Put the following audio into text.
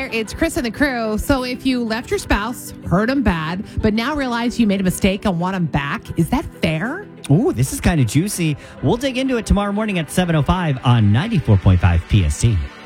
there. It's Chris and the crew. So if you left your spouse, hurt them bad, but now realize you made a mistake and want them back, is that fair? Ooh, this is kind of juicy. We'll dig into it tomorrow morning at 7:05 on 94.5 PST.